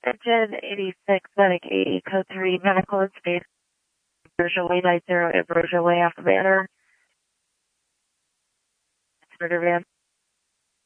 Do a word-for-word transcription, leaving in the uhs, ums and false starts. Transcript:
Engine eighty-six, Medic eighty, Code three, Medical and Space, Ambrosia Way nine zero, Ambrosia Way after Manor. Murder van.